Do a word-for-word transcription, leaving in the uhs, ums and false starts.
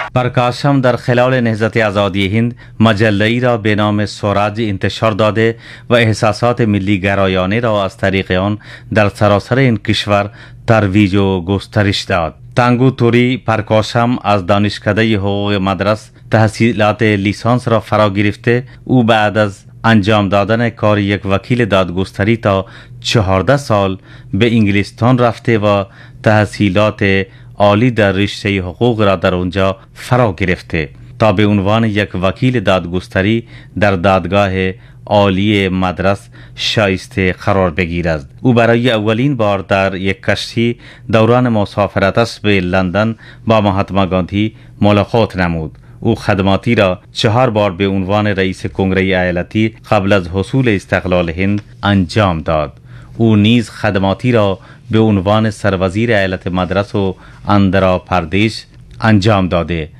پرکاشم در خلال نهضت آزادی هند مجله‌ای را به نام سوراج انتشار داده و احساسات ملی گرایانه را از طریق آن در سراسر این کشور ترویج و گسترش داد. تانگو توری پرکاشم از دانشکده حقوق مدرس تحصیلات لیسانس را فرا گرفته. او بعد از انجام دادن کار یک وکیل دادگستری تا چهارده سال به انگلستان رفته و تحصیلات عالی در رشته حقوق را در آنجا فرا گرفته تا به عنوان یک وکیل دادگستری در دادگاه عالی مدرس شایسته قرار بگیرد. او برای اولین بار در یک کشتی دوران مسافرتش به لندن با مهاتما گاندھی ملاقات نمود. او خدماتی را چهار بار به عنوان رئیس کنگره ایالتی قبل از حصول استقلال هند انجام داد. او نیز خدماتی را به عنوان سروزیر ایالت مدرس و اندرا پردیش انجام داده